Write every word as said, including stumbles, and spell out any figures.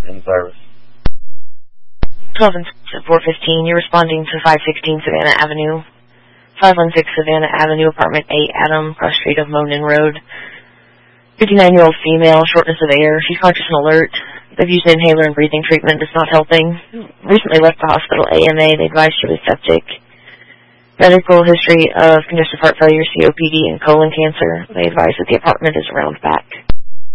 in service. twelve and four fifteen, you're responding to five sixteen Savannah Avenue. five one six Savannah Avenue, apartment eight, Adam, cross street of Monin Road. fifty-nine-year-old female, shortness of air. She's conscious and alert. They've used an inhaler and breathing treatment. It's not helping. Recently left the hospital A M A. They advised she was septic. Medical history of congestive heart failure, C O P D, and colon cancer. They advise that the apartment is around back.